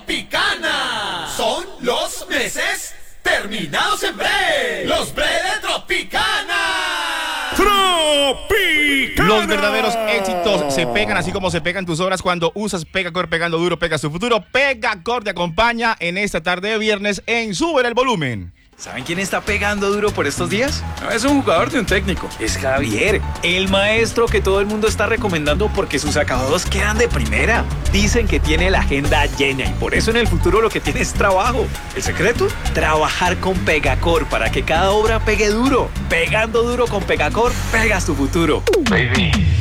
Tropicana. Son los meses terminados en bre. Los bre de Tropicana. ¡Tropicana! Los verdaderos éxitos se pegan así como se pegan tus horas cuando usas Pegacor. Pegando duro, pega su futuro. Pegacor te acompaña en esta tarde de viernes en Sube el Volumen. ¿Saben quién está pegando duro por estos días? No es un jugador de un técnico, es Javier, el maestro que todo el mundo está recomendando porque sus acabados quedan de primera. Dicen que tiene la agenda llena y por eso en el futuro lo que tiene es trabajo. ¿El secreto? Trabajar con Pegacor para que cada obra pegue duro. Pegando duro con Pegacor, pegas tu futuro. Baby.